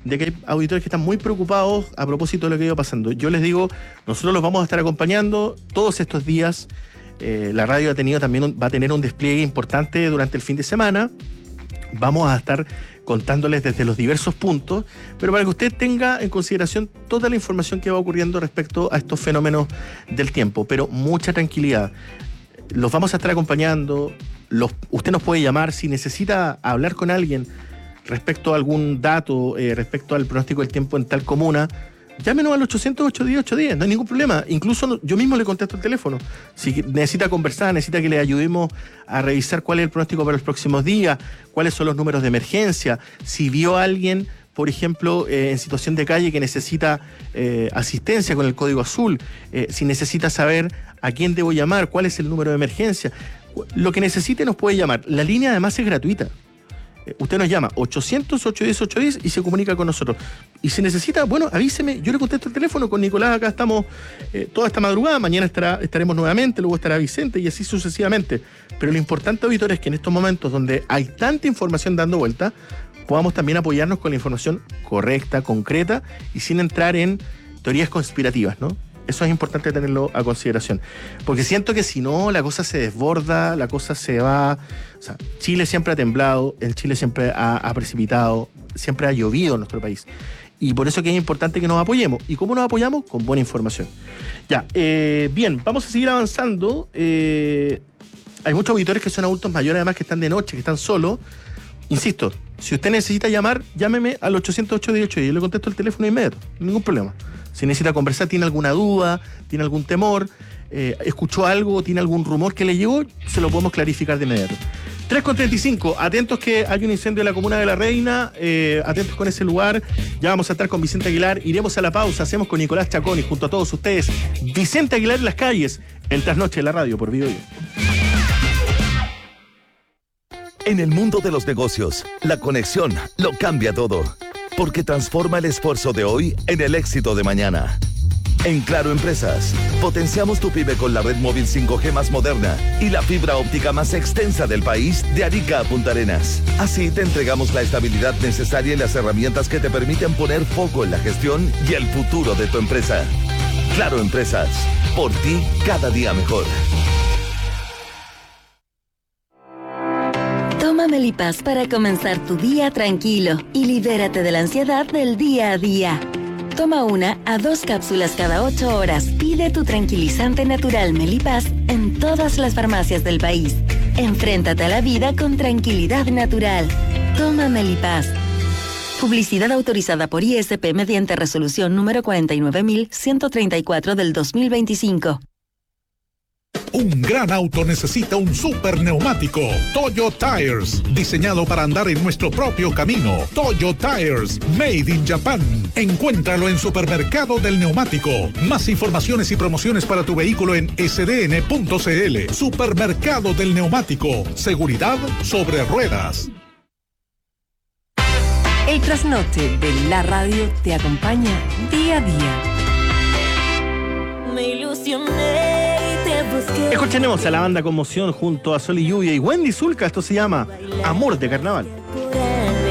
de que hay auditores que están muy preocupados a propósito de lo que iba pasando. Yo les digo, nosotros los vamos a estar acompañando todos estos días. La radio va a tener un despliegue importante durante el fin de semana. Vamos a estar contándoles desde los diversos puntos, pero para que usted tenga en consideración toda la información que va ocurriendo respecto a estos fenómenos del tiempo. Pero mucha tranquilidad. Los vamos a estar acompañando. Usted nos puede llamar si necesita hablar con alguien respecto a algún dato, respecto al pronóstico del tiempo en tal comuna. Llámenos al 800-810-810, no hay ningún problema. Incluso yo mismo le contesto el teléfono. Si necesita conversar, necesita que le ayudemos a revisar cuál es el pronóstico para los próximos días, cuáles son los números de emergencia, si vio a alguien, por ejemplo, en situación de calle que necesita asistencia con el código azul, si necesita saber a quién debo llamar, cuál es el número de emergencia. Lo que necesite nos puede llamar. La línea además es gratuita. Usted nos llama 800-810-810 y se comunica con nosotros. Y si necesita, bueno, avíseme, yo le contesto el teléfono. Con Nicolás acá estamos toda esta madrugada, mañana estaremos nuevamente, luego estará Vicente y así sucesivamente. Pero lo importante, auditor, es que en estos momentos donde hay tanta información dando vuelta, podamos también apoyarnos con la información correcta, concreta y sin entrar en teorías conspirativas, ¿no? Eso es importante tenerlo a consideración. Porque siento que si no, la cosa se desborda, la cosa se va. O sea, Chile siempre ha temblado, en Chile siempre ha precipitado, siempre ha llovido en nuestro país. Y por eso que es importante que nos apoyemos. ¿Y cómo nos apoyamos? Con buena información. Ya, bien, vamos a seguir avanzando. Hay muchos auditores que son adultos mayores, además, que están de noche, que están solos. Insisto, si usted necesita llamar, llámeme al 800-818 y yo le contesto el teléfono inmediato, ningún problema. Si necesita conversar, tiene alguna duda, tiene algún temor, escuchó algo, tiene algún rumor que le llegó, se lo podemos clarificar de inmediato. 3:35, atentos que hay un incendio en la comuna de La Reina, atentos con ese lugar, ya vamos a estar con Vicente Aguilar, iremos a la pausa, hacemos con Nicolás Chacón y junto a todos ustedes, Vicente Aguilar en las calles, en Trasnoche en la radio por Video. En el mundo de los negocios, la conexión lo cambia todo, porque transforma el esfuerzo de hoy en el éxito de mañana. En Claro Empresas, potenciamos tu pyme con la red móvil 5G más moderna y la fibra óptica más extensa del país de Arica a Punta Arenas. Así te entregamos la estabilidad necesaria y las herramientas que te permiten poner foco en la gestión y el futuro de tu empresa. Claro Empresas, por ti cada día mejor. Toma Melipaz para comenzar tu día tranquilo y libérate de la ansiedad del día a día. Toma 1 a 2 cápsulas cada 8 horas. Pide tu tranquilizante natural Melipaz en todas las farmacias del país. Enfréntate a la vida con tranquilidad natural. Toma Melipaz. Publicidad autorizada por ISP mediante resolución número 49134 del 2025. Un gran auto necesita un super neumático. Toyo Tires, diseñado para andar en nuestro propio camino. Toyo Tires, made in Japan. Encuéntralo en Supermercado del Neumático. Más informaciones y promociones para tu vehículo en sdn.cl. Supermercado del Neumático. Seguridad sobre ruedas. El trasnoche de la radio te acompaña día a día. Me ilusioné. Escucharemos a la banda Conmoción junto a Sol y Lluvia y Wendy Zulka. Esto se llama Amor de Carnaval.